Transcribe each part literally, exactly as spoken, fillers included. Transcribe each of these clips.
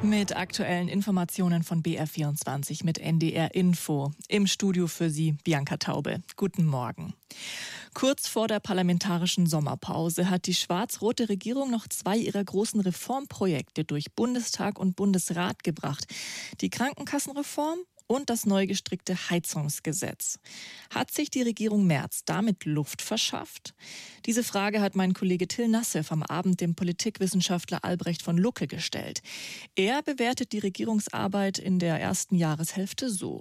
Mit aktuellen Informationen von B R vierundzwanzig mit N D R Info. Im Studio für Sie Bianca Taube. Guten Morgen. Kurz vor der parlamentarischen Sommerpause hat die schwarz-rote Regierung noch zwei ihrer großen Reformprojekte durch Bundestag und Bundesrat gebracht. Die Krankenkassenreform und das neu gestrickte Heizungsgesetz. Hat sich die Regierung Merz damit Luft verschafft? Diese Frage hat mein Kollege Till Nassif am Abend dem Politikwissenschaftler Albrecht von Lucke gestellt. Er bewertet die Regierungsarbeit in der ersten Jahreshälfte so.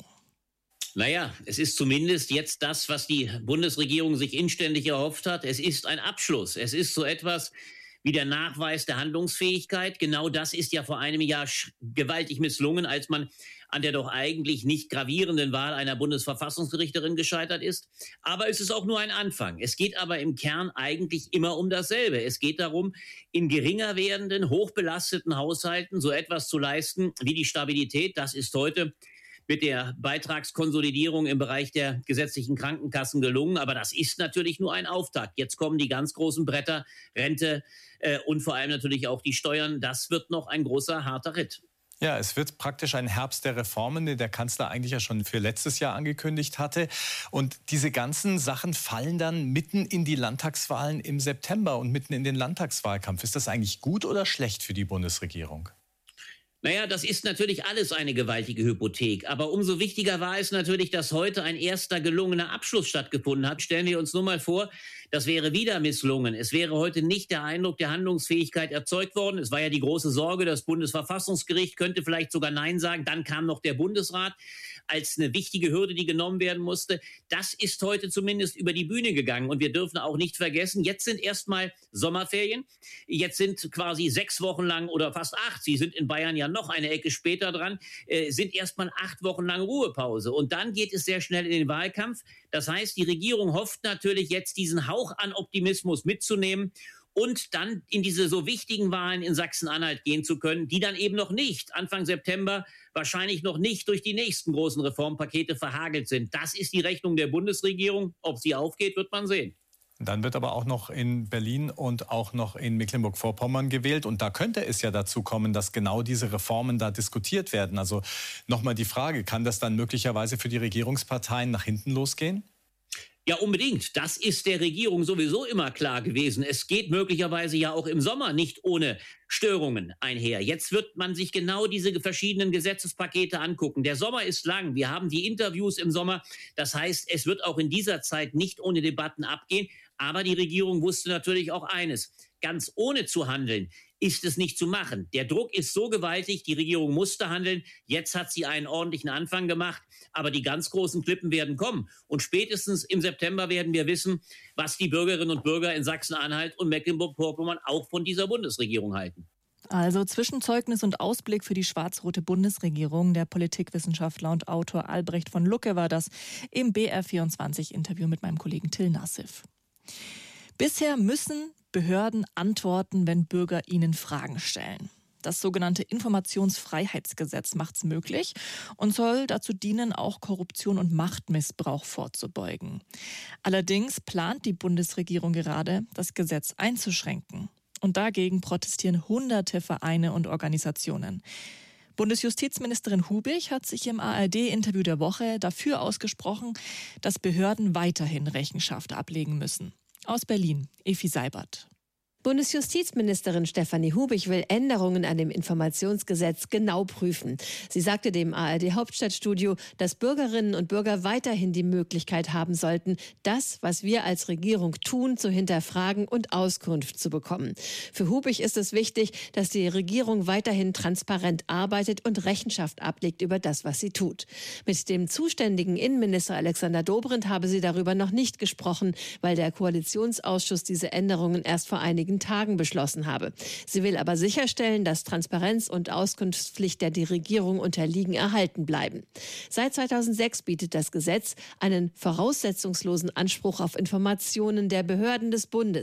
Naja, es ist zumindest jetzt das, was die Bundesregierung sich inständig erhofft hat. Es ist ein Abschluss. Es ist so etwas wie der Nachweis der Handlungsfähigkeit. Genau das ist ja vor einem Jahr gewaltig misslungen, als man an der doch eigentlich nicht gravierenden Wahl einer Bundesverfassungsrichterin gescheitert ist. Aber es ist auch nur ein Anfang. Es geht aber im Kern eigentlich immer um dasselbe. Es geht darum, in geringer werdenden, hochbelasteten Haushalten so etwas zu leisten wie die Stabilität. Das ist heute mit der Beitragskonsolidierung im Bereich der gesetzlichen Krankenkassen gelungen. Aber das ist natürlich nur ein Auftakt. Jetzt kommen die ganz großen Bretter, Rente äh, und vor allem natürlich auch die Steuern. Das wird noch ein großer, harter Ritt. Ja, es wird praktisch ein Herbst der Reformen, den der Kanzler eigentlich ja schon für letztes Jahr angekündigt hatte. Und diese ganzen Sachen fallen dann mitten in die Landtagswahlen im September und mitten in den Landtagswahlkampf. Ist das eigentlich gut oder schlecht für die Bundesregierung? Naja, das ist natürlich alles eine gewaltige Hypothek. Aber umso wichtiger war es natürlich, dass heute ein erster gelungener Abschluss stattgefunden hat. Stellen wir uns nur mal vor, das wäre wieder misslungen. Es wäre heute nicht der Eindruck der Handlungsfähigkeit erzeugt worden. Es war ja die große Sorge, das Bundesverfassungsgericht könnte vielleicht sogar Nein sagen. Dann kam noch der Bundesrat als eine wichtige Hürde, die genommen werden musste. Das ist heute zumindest über die Bühne gegangen. Und wir dürfen auch nicht vergessen, jetzt sind erstmal Sommerferien. Jetzt sind quasi sechs Wochen lang oder fast acht. Sie sind in Bayern ja noch eine Ecke später dran, äh, sind erstmal acht Wochen lang Ruhepause. Und dann geht es sehr schnell in den Wahlkampf. Das heißt, die Regierung hofft natürlich jetzt, diesen Hauch an Optimismus mitzunehmen und dann in diese so wichtigen Wahlen in Sachsen-Anhalt gehen zu können, die dann eben noch nicht, Anfang September, wahrscheinlich noch nicht durch die nächsten großen Reformpakete verhagelt sind. Das ist die Rechnung der Bundesregierung. Ob sie aufgeht, wird man sehen. Dann wird aber auch noch in Berlin und auch noch in Mecklenburg-Vorpommern gewählt. Und da könnte es ja dazu kommen, dass genau diese Reformen da diskutiert werden. Also nochmal die Frage, kann das dann möglicherweise für die Regierungsparteien nach hinten losgehen? Ja, unbedingt. Das ist der Regierung sowieso immer klar gewesen. Es geht möglicherweise ja auch im Sommer nicht ohne Störungen einher. Jetzt wird man sich genau diese verschiedenen Gesetzespakete angucken. Der Sommer ist lang. Wir haben die Interviews im Sommer. Das heißt, es wird auch in dieser Zeit nicht ohne Debatten abgehen. Aber die Regierung wusste natürlich auch eines. Ganz ohne zu handeln ist es nicht zu machen. Der Druck ist so gewaltig, die Regierung musste handeln. Jetzt hat sie einen ordentlichen Anfang gemacht. Aber die ganz großen Klippen werden kommen. Und spätestens im September werden wir wissen, was die Bürgerinnen und Bürger in Sachsen-Anhalt und Mecklenburg-Vorpommern auch von dieser Bundesregierung halten. Also Zwischenzeugnis und Ausblick für die schwarz-rote Bundesregierung. Der Politikwissenschaftler und Autor Albrecht von Lucke war das im B R vierundzwanzig-Interview mit meinem Kollegen Till Nassif. Bisher müssen Behörden antworten, wenn Bürger ihnen Fragen stellen. Das sogenannte Informationsfreiheitsgesetz macht es möglich und soll dazu dienen, auch Korruption und Machtmissbrauch vorzubeugen. Allerdings plant die Bundesregierung gerade, das Gesetz einzuschränken. Und dagegen protestieren hunderte Vereine und Organisationen. Bundesjustizministerin Hubig hat sich im A R D-Interview der Woche dafür ausgesprochen, dass Behörden weiterhin Rechenschaft ablegen müssen. Aus Berlin, Efi Seibert. Bundesjustizministerin Stefanie Hubig will Änderungen an dem Informationsgesetz genau prüfen. Sie sagte dem A R D-Hauptstadtstudio, dass Bürgerinnen und Bürger weiterhin die Möglichkeit haben sollten, das, was wir als Regierung tun, zu hinterfragen und Auskunft zu bekommen. Für Hubig ist es wichtig, dass die Regierung weiterhin transparent arbeitet und Rechenschaft ablegt über das, was sie tut. Mit dem zuständigen Innenminister Alexander Dobrindt habe sie darüber noch nicht gesprochen, weil der Koalitionsausschuss diese Änderungen erst vor einigen Tagen beschlossen habe. Sie will aber sicherstellen, dass Transparenz und Auskunftspflicht der die Regierung unterliegen erhalten bleiben. Seit zweitausendsechs bietet das Gesetz einen voraussetzungslosen Anspruch auf Informationen der Behörden des Bundes.